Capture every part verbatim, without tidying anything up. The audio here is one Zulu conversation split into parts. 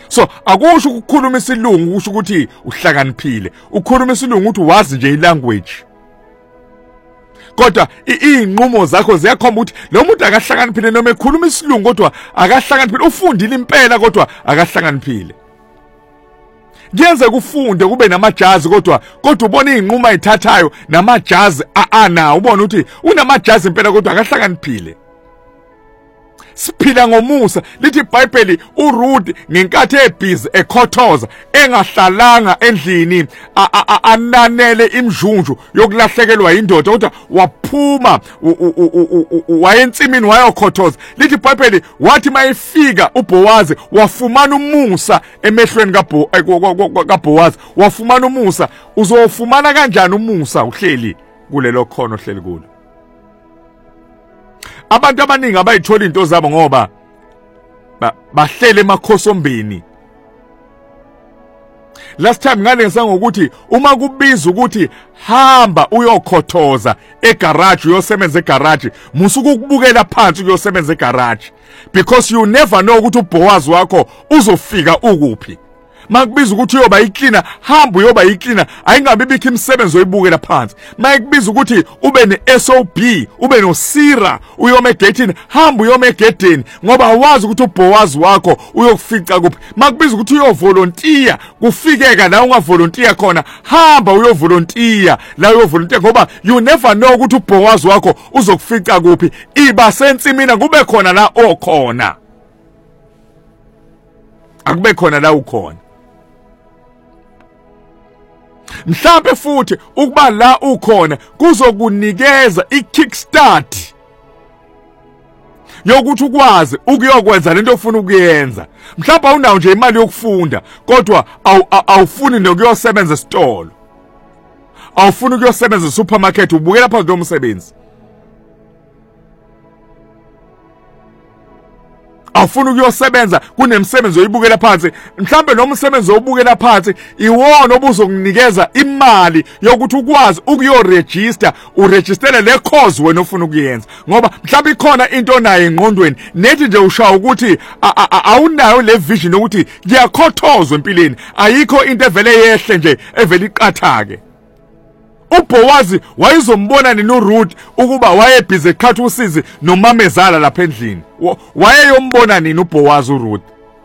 So akusho ukukhuluma isilungu kusho ukuthi uhlakaniphile. Ukukhuluma isilungu ukuthi wazi nje ilanguage. Kodwa izinqumo zakho ziyakhomba ukuthi lo muntu akahlakaniphile noma ekhuluma isilungu kodwa akahlakaniphile. Ufundile impela kodwa akahlakaniphile. Kuyenza kufunde kube namajazi kodwa kodwa ubona izinqumo ayithathayo namajazi ana ubona ukuthi unamajazi impela kodwa akahlakaniphile. Siphila ngomusa lithi iBhayibheli uRuth ngenkathi ebhizi ekhothoza engahlalanga endlini ananele imjunju yokulahlekelwa indoda kodwa waphuma wayensimini wayokhothoza. Lithi iBhayibheli wathi mayefika uBowazi wafumana umusa emehlweni kaBowazi wafumana umusa. Uzofumana kanjani umusa uhleli kulelo khono ohleli kulo? Abantu abaningi abayithola into zabo ngoba bahlele emakhosombeni. Last time ngane ngisangokuthi uma kubiza ukuthi hamba uyokhothoza egarage uyosebenza egarage musuku ukubukela phansi uyosebenza egarage, because you never know ukuthi uBowazi wakho uzofika ukuphi. Makubiza ukuthi uyoba icleaner hamba uyoba icleaner, ayingabe bikho imisebenzi oyibukela phansi. Makubiza ukuthi ube ne-S O B ube noSira uyoma egedini hamba uyoma egedini ngoba awazi ukuthi uBowazi wakho uyokufica kuphi. Makubiza ukuthi uyovolunteer kufikeka la ungavolunteer khona hamba uyovolunteer la uyovolunteer ngoba you never know ukuthi uBowazi wakho uzokufica kuphi. Iba sensimina kube khona la okhona, akube khona la ukhona. Mhlambe futhi ukuba la ukhona kuzokunikeza ikickstart yokuthi ukwazi ukuyokwenza lento ofuna ukuyenza. Mhlawumbe awunawo nje imali yokufunda kodwa awufuni nokuyosebenza esitolo, awufuni ukuyosebenza esupermarket ubukela phansi lomsebenzi, awufuna ukuyosebenza kunemsebenzi oyibukela phansi. Mhlambe lo msebenzi obukela phansi iwona obuzokunikeza imali yokuthi ukwazi ukuyoregister uregistele le course wena ofuna ukuyenza. Ngoba mhlambe ikhona into nayo engqondweni nethi nje ushawa ukuthi awunayo le vision ukuthi ngiyakhothozwa empilweni, ayikho into evele yehle nje evele iqathake. uBowazi wayezombona nini uRuth ukuba wayebhizi ekhatha usizi nomamezala lapha endlini? Wayeyombona nini uBowazi uRuth?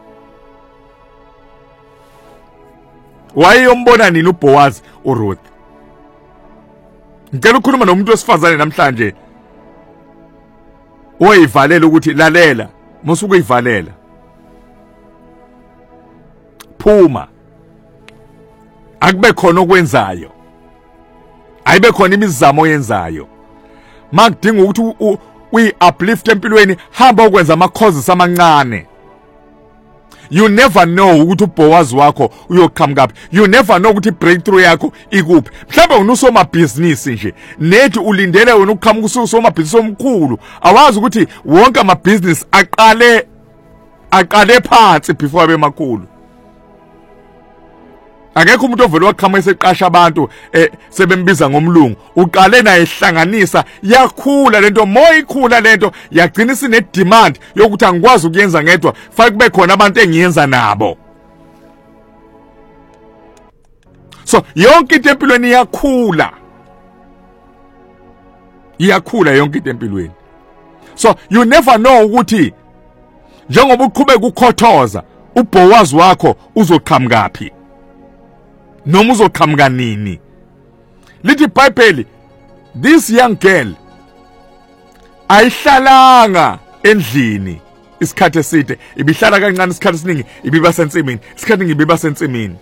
Wayeyombona nini uBowazi uRuth? Ngicela ukukhuluma nomuntu wesifazane namhlanje oyivalela ukuthi lalela, musuku uyivalela. Phuma. Akube khona okwenzayo. Ayibe khona imizamo oyenzayo. Makudinga ukuthi uyi-uplift empilweni hamba ukwenza ama-courses amancane. You never know ukuthi uBowazi wakho uyoqhamuka. You never know ukuthi breakthrough yakho ikuphi. Mhlawumbe unusoma business nje nethi ulindele wena ukuqhamuka usoma business omkhulu. Awazi ukuthi wonke ama business aqale aqale phansi before abe makhulu. Akekho umuntu ovela waqhama eseqasha abantu eh sebembiza ngomlungu. Uqale naye ehlanganisa yakhula lento, moya ikhula lento yagcina isine demand yokuthi angikwazi ukuyenza ngedwa, fake kube khona abantu engiyenza nabo. So yonke into empilweni iyakhula. Iyakhula yonke into empilweni. So you never know ukuthi njengoba uqhubeka ukukhothoza uBowazi wakho uzoqhamukapi noma uzoqhamuka nini. Lithi iBhayibheli this young girl ayihlalanga endlini isikhathi eside, ibihlala kancane isikhathi esiningi ibiba sensimini, isikhathi ngibiba sensimini.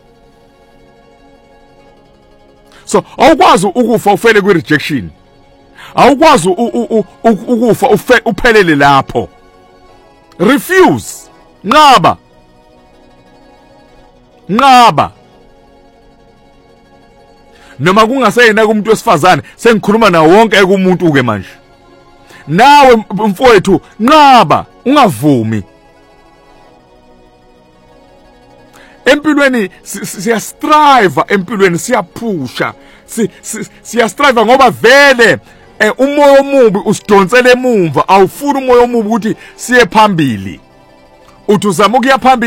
So awukwazi ukufa ufele ku rejection, awukwazi ukufa uphelele lapho. Refuse, nqaba nqaba. Noma kungaseyena kumuntu wesifazane sengikhuluma nawo wonke ekumuntu ke manje. Nawe mfowethu nqaba, ungavumi. Empilweni siya strive, empilweni siyaphusha, siya strive ngoba vele umoya omubi usidonsele emumva, awufuni umoya omubi ukuthi siye phambili. Uthi uzama ukuya phambili